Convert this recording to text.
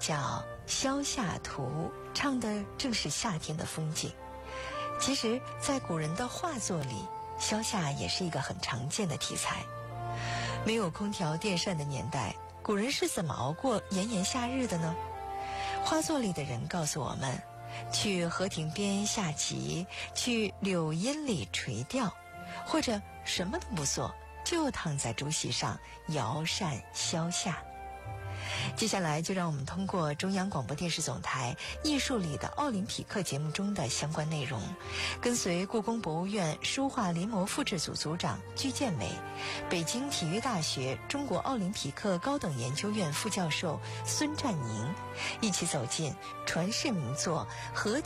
叫《萧夏图》，唱的正是夏天的风景。其实在古人的画作里，萧夏也是一个很常见的题材。没有空调电扇的年代，古人是怎么熬过炎炎夏日的呢？画作里的人告诉我们，去河亭边下棋，去柳荫里垂钓，或者什么都不做，就躺在竹席上摇扇萧夏。接下来就让我们通过中央广播电视总台艺术里的奥林匹克节目中的相关内容，跟随故宫博物院书画临摹复制组组长居建美，北京体育大学中国奥林匹克高等研究院副教授孙占宁，一起走进传世名作《河